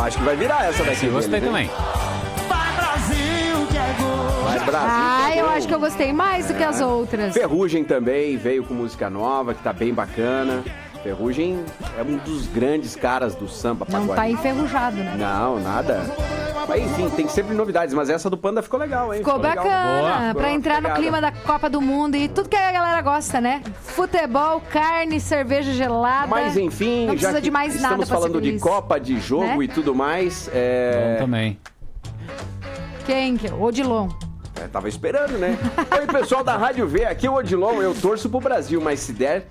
acho que vai virar essa daqui. Eu gostei também. Vai, Brasil, eu acho que eu gostei mais do que as outras. Ferrugem também veio com música nova, que tá bem bacana. Ferrugem é um dos grandes caras do samba pagode. Não tá enferrujado, né? Não, nada. Mas, enfim, tem sempre novidades, mas essa do Panda ficou legal, hein? Ficou bacana, legal. pra entrar no clima da Copa do Mundo e tudo que a galera gosta, né? Futebol, carne, cerveja gelada. Mas, enfim, não já precisa que de mais nada estamos pra ser falando de feliz. Copa, de jogo, Né? e tudo mais, Bom também. Quem? Odilon. Tava esperando, né? Oi, pessoal da Rádio V, aqui é o Odilon, eu torço pro Brasil, mas se der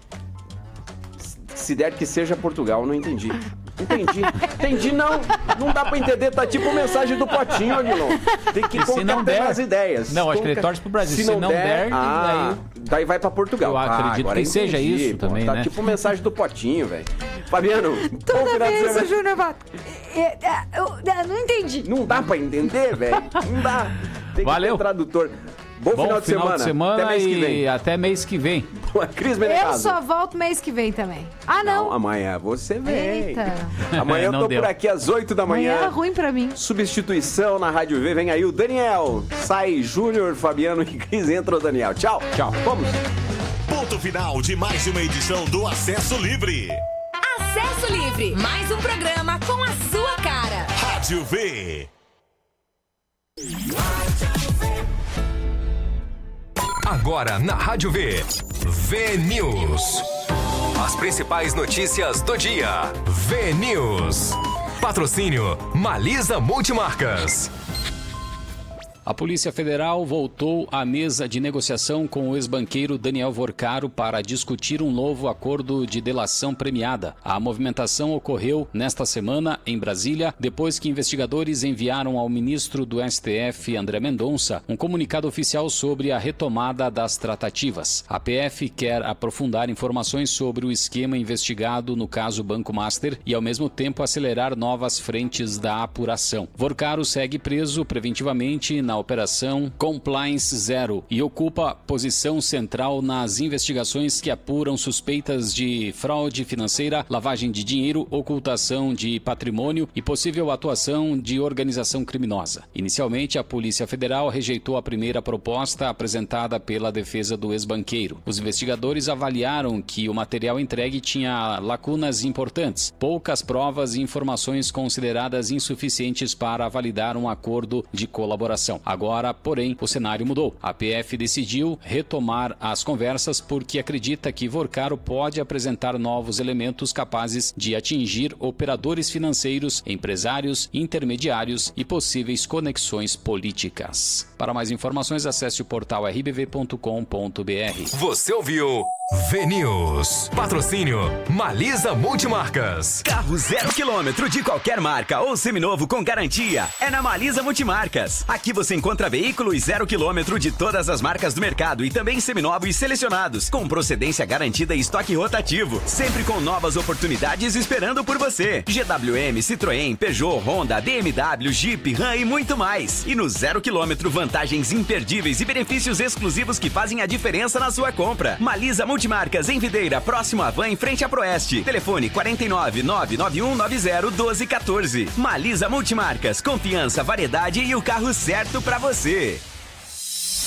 que seja Portugal, não entendi. Entendi, não dá pra entender, tá tipo mensagem do Potinho, Odilon. Tem que concatenar as ideias. Não, acho que ele torce pro Brasil, se não der, daí vai pra Portugal. Eu acredito que seja isso também, tá né? tipo mensagem do Potinho, velho. Fabiano, Toda vez o Júnior vai... Eu não entendi. Não dá pra entender, velho. Não dá. Tem que Valeu. ter tradutor. Bom final de semana. Até mês que vem. Até mês que vem. Cris Eu Menegaso. só volto mês que vem também. Não, amanhã você vem. Eita. Amanhã eu tô por aqui às 8 da manhã. Amanhã é ruim pra mim. Substituição na Rádio V. Vem aí o Daniel. Sai Júnior, Fabiano e Cris. Entra o Daniel. Tchau. Vamos. Ponto final de mais uma edição do Acesso Livre. Acesso Livre. Mais um programa com a sua cara. Rádio V. Agora na Rádio V. V News. As principais notícias do dia. V News. Patrocínio Malisa Multimarcas. A Polícia Federal voltou à mesa de negociação com o ex-banqueiro Daniel Vorcaro para discutir um novo acordo de delação premiada. A movimentação ocorreu nesta semana em Brasília, depois que investigadores enviaram ao ministro do STF, André Mendonça, um comunicado oficial sobre a retomada das tratativas. A PF quer aprofundar informações sobre o esquema investigado no caso Banco Master e, ao mesmo tempo, acelerar novas frentes da apuração. Vorcaro segue preso preventivamente na Operação Compliance Zero e ocupa posição central nas investigações que apuram suspeitas de fraude financeira, lavagem de dinheiro, ocultação de patrimônio e possível atuação de organização criminosa. Inicialmente, a Polícia Federal rejeitou a primeira proposta apresentada pela defesa do ex-banqueiro. Os investigadores avaliaram que o material entregue tinha lacunas importantes, poucas provas e informações consideradas insuficientes para validar um acordo de colaboração. Agora, porém, o cenário mudou. A PF decidiu retomar as conversas porque acredita que Vorcaro pode apresentar novos elementos capazes de atingir operadores financeiros, empresários, intermediários e possíveis conexões políticas. Para mais informações, acesse o portal rbv.com.br. Você ouviu V News. Patrocínio Malisa Multimarcas. Carro 0 km de qualquer marca ou seminovo com garantia é na Malisa Multimarcas. Aqui você encontra veículos 0 km de todas as marcas do mercado e também seminovos selecionados, com procedência garantida e estoque rotativo, sempre com novas oportunidades esperando por você. GWM, Citroën, Peugeot, Honda, BMW, Jeep, Ram e muito mais. E no 0 km, vantagens imperdíveis e benefícios exclusivos que fazem a diferença na sua compra. Malisa Multimarcas em Videira, próximo à Van, em frente à Proeste. Telefone 49 99190 1214. Malisa Multimarcas, confiança, variedade e o carro certo pra você.